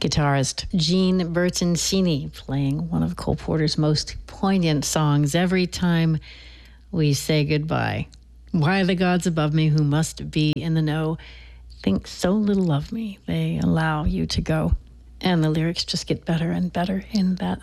Guitarist Gene Bertoncini playing one of Cole Porter's most poignant songs, Every Time We Say Goodbye. Why the gods above me who must be in the know think so little of me, they allow you to go. And the lyrics just get better and better in that